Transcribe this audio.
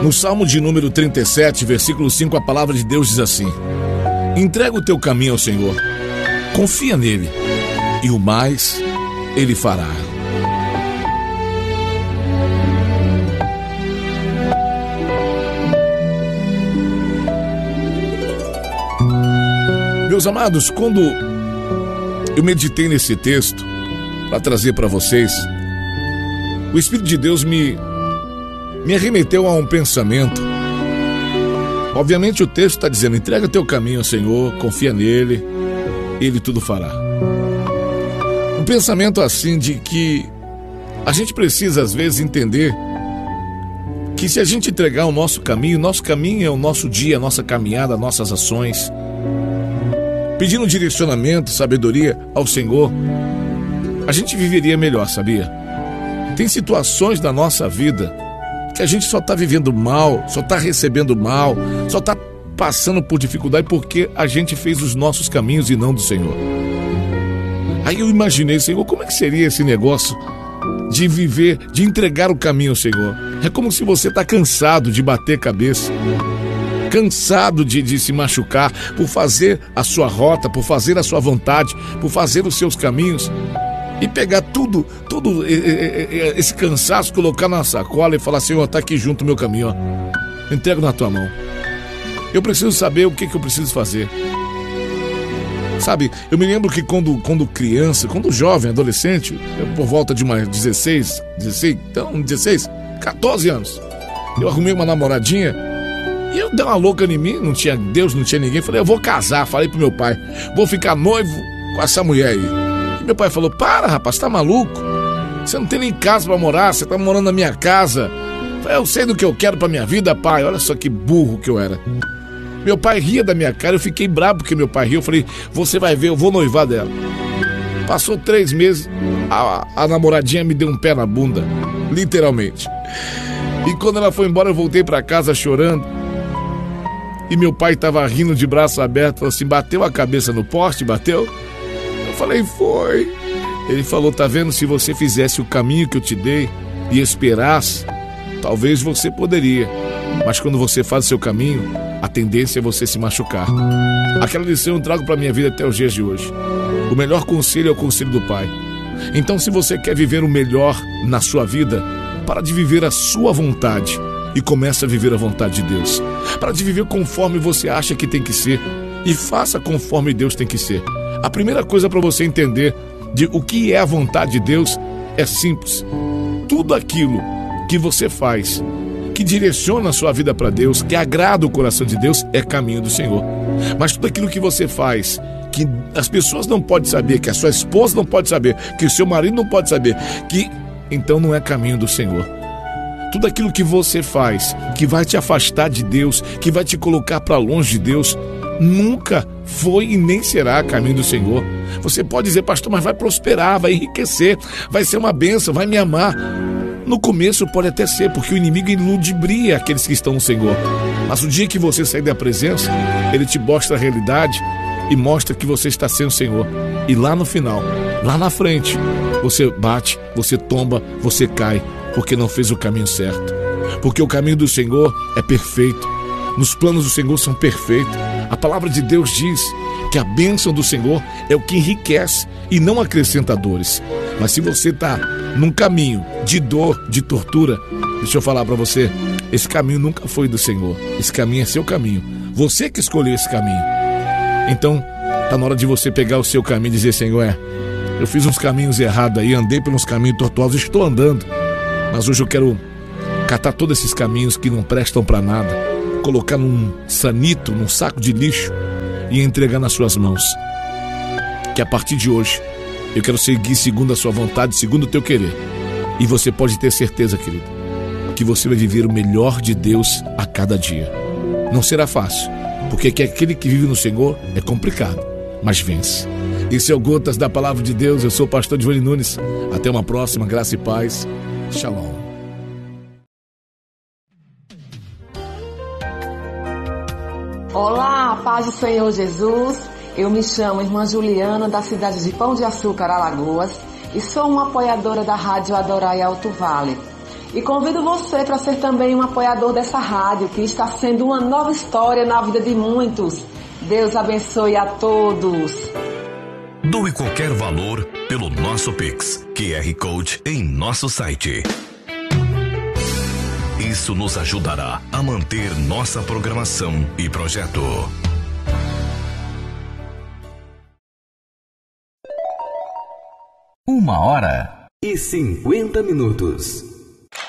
No Salmo de número 37, versículo 5, a palavra de Deus diz assim: entrega o teu caminho ao Senhor, confia nele, e o mais ele fará. Meus amados, quando eu meditei nesse texto para trazer para vocês, o Espírito de Deus me arremeteu a um pensamento. Obviamente o texto está dizendo: entrega teu caminho ao Senhor, confia nele, ele tudo fará. Um pensamento assim de que a gente precisa às vezes entender que se a gente entregar o nosso caminho é o nosso dia, a nossa caminhada, nossas ações, pedindo direcionamento, sabedoria ao Senhor, a gente viveria melhor, sabia? Tem situações da nossa vida que a gente só está vivendo mal, só está recebendo mal, só está passando por dificuldade porque a gente fez os nossos caminhos e não do Senhor. Aí eu imaginei, Senhor, como é que seria esse negócio de viver, de entregar o caminho ao Senhor? É como se você está cansado de bater cabeça, cansado de se machucar por fazer a sua rota, por fazer a sua vontade, por fazer os seus caminhos, e pegar tudo esse cansaço, colocar na sacola e falar: Senhor, está aqui junto o meu caminho, ó. Entrego na tua mão. Eu preciso saber o que eu preciso fazer. Sabe, eu me lembro que quando criança, quando jovem, adolescente, por volta de uma 14 anos, eu arrumei uma namoradinha e eu dei uma louca em mim, não tinha Deus, não tinha ninguém. Falei: eu vou casar. Falei pro meu pai: vou ficar noivo com essa mulher aí. Meu pai falou: para, rapaz, tá maluco? Você não tem nem casa pra morar, você tá morando na minha casa. Eu sei do que eu quero pra minha vida, pai. Olha só que burro que eu era. Meu pai ria da minha cara, eu fiquei bravo porque meu pai riu. Eu falei: você vai ver, eu vou noivar dela. Passou 3 meses, a namoradinha me deu um pé na bunda, literalmente. E quando ela foi embora, eu voltei pra casa chorando. E meu pai tava rindo de braço aberto, falou assim: bateu a cabeça no poste, bateu? Eu falei: foi. Ele falou: tá vendo, se você fizesse o caminho que eu te dei e esperasse, talvez você poderia. Mas quando você faz o seu caminho, a tendência é você se machucar. Aquela lição eu trago para minha vida até os dias de hoje. O melhor conselho é o conselho do Pai. Então, se você quer viver o melhor na sua vida, para de viver a sua vontade e começa a viver a vontade de Deus. Para de viver conforme você acha que tem que ser e faça conforme Deus tem que ser. A primeira coisa para você entender de o que é a vontade de Deus é simples. Tudo aquilo que você faz, que direciona a sua vida para Deus, que agrada o coração de Deus, é caminho do Senhor. Mas tudo aquilo que você faz, que as pessoas não podem saber, que a sua esposa não pode saber, que o seu marido não pode saber, que então não é caminho do Senhor. Tudo aquilo que você faz, que vai te afastar de Deus, que vai te colocar para longe de Deus, nunca foi e nem será caminho do Senhor. Você pode dizer: pastor, mas vai prosperar, vai enriquecer, vai ser uma bênção, vai me amar. No começo pode até ser, porque o inimigo iludibria aqueles que estão no Senhor. Mas o dia que você sair da presença, ele te mostra a realidade e mostra que você está sem o Senhor. E lá no final, lá na frente, você bate, você tomba, você cai, porque não fez o caminho certo. Porque o caminho do Senhor é perfeito. Nos planos do Senhor são perfeitos. A palavra de Deus diz que a bênção do Senhor é o que enriquece e não acrescenta dores. Mas se você está num caminho de dor, de tortura, deixa eu falar para você, esse caminho nunca foi do Senhor. Esse caminho é seu caminho. Você que escolheu esse caminho. Então, está na hora de você pegar o seu caminho e dizer: Senhor, eu fiz uns caminhos errados aí, andei pelos caminhos tortuosos, estou andando. Mas hoje eu quero catar todos esses caminhos que não prestam para nada, colocar num sanito, num saco de lixo e entregar nas suas mãos. Que a partir de hoje eu quero seguir segundo a sua vontade, segundo o teu querer. E você pode ter certeza, querido, que você vai viver o melhor de Deus a cada dia. Não será fácil, porque aquele que vive no Senhor é complicado, mas vence. Esse é o Gotas da Palavra de Deus. Eu sou o pastor Giovanni Nunes. Até uma próxima, graça e paz. Shalom. Olá, paz do Senhor Jesus. Eu me chamo Irmã Juliana, da cidade de Pão de Açúcar, Alagoas, e sou uma apoiadora da Rádio Adorai Alto Vale. E convido você para ser também um apoiador dessa rádio, que está sendo uma nova história na vida de muitos. Deus abençoe a todos. Doe qualquer valor pelo nosso Pix, QR Code em nosso site. Isso nos ajudará a manter nossa programação e projeto. 1h50.